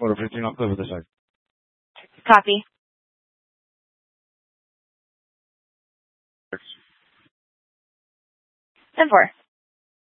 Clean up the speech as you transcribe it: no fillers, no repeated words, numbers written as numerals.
Order 15 on Cliff with the side. Copy. 10-4.